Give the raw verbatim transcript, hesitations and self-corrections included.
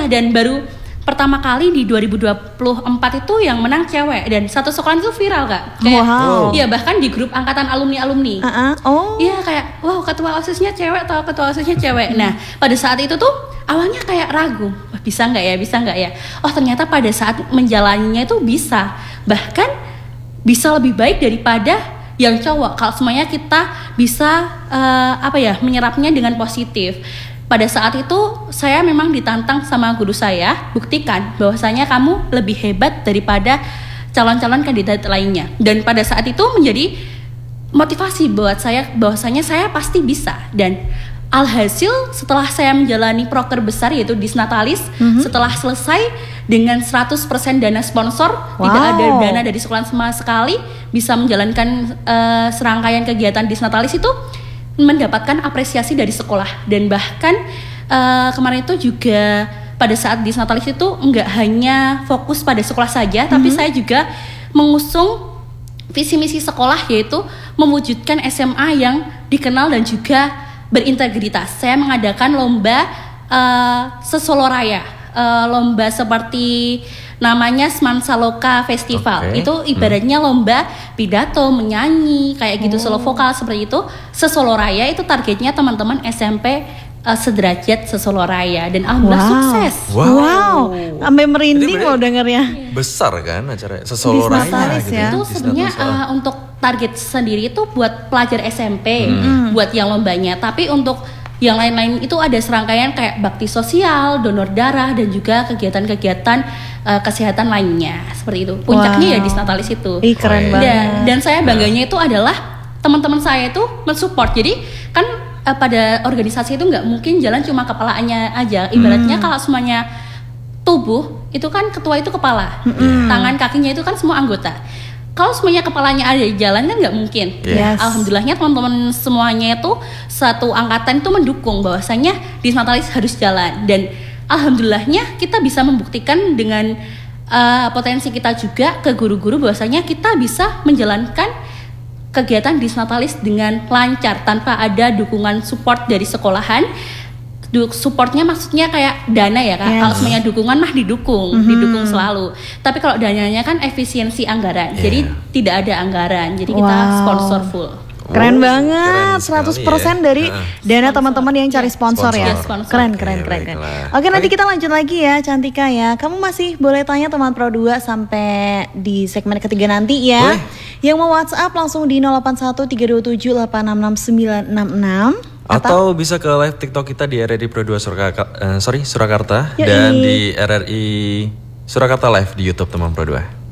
Iya, dan baru pertama kali di dua ribu dua puluh empat itu yang menang cewek, dan satu sekolah itu viral Kak. Kayak, wow. Iya, bahkan di grup angkatan alumni-alumni. Uh-uh. Oh. Iya, kayak wow, ketua OSISnya cewek atau ketua OSISnya cewek. Nah, pada saat itu tuh awalnya kayak ragu, wah, bisa nggak ya, bisa nggak ya. Oh, ternyata pada saat menjalaninya itu bisa. Bahkan bisa lebih baik daripada yang cowok. Kalau semuanya kita bisa uh, apa ya, menyerapnya dengan positif. Pada saat itu saya memang ditantang sama guru saya, buktikan bahwasanya kamu lebih hebat daripada calon-calon kandidat lainnya. Dan pada saat itu menjadi motivasi buat saya bahwasanya saya pasti bisa. Dan alhasil setelah saya menjalani proker besar yaitu Disnatalis, mm-hmm. setelah selesai dengan seratus persen dana sponsor, wow. tidak ada dana dari sekolah sama sekali, bisa menjalankan uh, serangkaian kegiatan Disnatalis itu mendapatkan apresiasi dari sekolah. Dan bahkan uh, kemarin itu juga pada saat Disnatalis itu enggak hanya fokus pada sekolah saja, mm-hmm. tapi saya juga mengusung visi misi sekolah, yaitu mewujudkan S M A yang dikenal dan juga berintegritas. Saya mengadakan lomba uh, Sesolo Raya, uh, lomba seperti namanya Smansaloka Festival. Okay. Itu ibaratnya hmm. lomba pidato, menyanyi, kayak gitu, oh. solo vokal seperti itu. Sesolo Raya itu targetnya teman-teman S M P uh, sederajat Sesolo Raya, dan alhamdulillah wow. sukses. Wow, wow. Sampai merinding loh dengernya. Besar kan acara Sesolo Raya gitu. Ya. Itu sebenarnya uh, untuk target sendiri itu buat pelajar S M P, hmm. buat yang lombanya. Tapi untuk yang lain-lain itu ada serangkaian kayak bakti sosial, donor darah, dan juga kegiatan-kegiatan uh, kesehatan lainnya seperti itu. Puncaknya wow. ya Disnatalis itu. Ih, keren banget. Dan, dan saya bangganya itu adalah teman-teman saya itu mensupport. Jadi kan uh, pada organisasi itu nggak mungkin jalan cuma kepalanya aja. Ibaratnya hmm. kalau semuanya tubuh itu kan ketua itu kepala, hmm. tangan kakinya itu kan semua anggota. Kalau semuanya kepalanya ada di jalan kan nggak mungkin. Yes. Alhamdulillahnya teman-teman semuanya itu satu angkatan itu mendukung bahwasanya Disnatalis harus jalan, dan alhamdulillahnya kita bisa membuktikan dengan uh, potensi kita juga ke guru-guru bahwasanya kita bisa menjalankan kegiatan Disnatalis dengan lancar tanpa ada dukungan support dari sekolahan. Supportnya maksudnya kayak dana ya Kak. Yes. Kalau semuanya dukungan mah didukung, mm-hmm. didukung selalu. Tapi kalau dananya kan efisiensi anggaran, yeah. jadi tidak ada anggaran, jadi kita wow. sponsor full. Keren oh, banget, keren seratus persen ya. dari uh, dana sponsor. Teman-teman yang cari sponsor, sponsor. ya. Sponsor. Keren, keren, keren, keren. Oke, nanti kita lanjut lagi ya, Cantika ya. Kamu masih boleh tanya teman Pro dua sampai di segmen ketiga nanti ya. Boleh. Yang mau WhatsApp langsung di nol delapan satu tiga dua tujuh delapan enam enam sembilan enam enam. Atau, atau bisa ke live TikTok kita di R R I Pro dua Surakarta, uh, sorry Surakarta, dan di R R I Surakarta Live di YouTube teman Pro dua.